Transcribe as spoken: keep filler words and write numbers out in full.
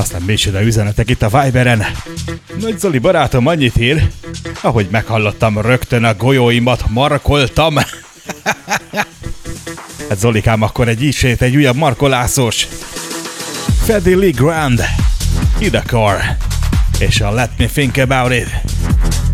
Aztán micsoda üzenetek itt a Viberen. Nagy Zoli barátom annyit ír, ahogy meghallottam, rögtön a golyóimat markoltam. Hát Zolikám, akkor egy ísét, egy újabb markolászós. Freddie Lee Grand, Idakar, és a Let Me Think About It.